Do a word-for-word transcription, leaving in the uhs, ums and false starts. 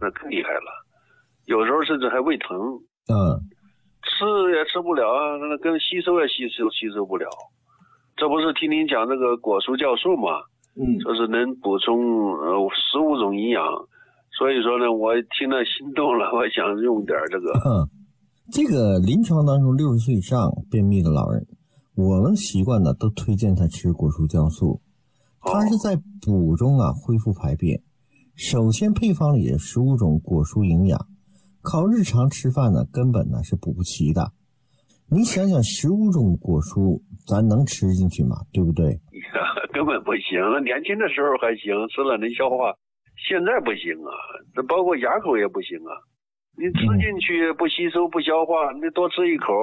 那更厉害了，有时候甚至还胃疼。 嗯， 吃也吃不了，那跟吸收也吸收吸收不了。这不是听您讲那个果蔬酵素吗？ 嗯， 说是能补充呃十五种营养，所以说呢，我听了心动了，我想用点这个。 嗯，这个临床当中六十岁以上便秘的老人，我们习惯呢都推荐他吃果蔬酵素，它是在补中啊恢复排便。首先配方里十五种果蔬营养，靠日常吃饭呢根本呢是补不齐的。你想想十五种果蔬咱能吃进去吗？对不对？ 根本不行，年轻的时候还行，吃了能消化，现在不行啊，这包括牙口也不行啊，你吃进去不吸收不消化，你多吃一口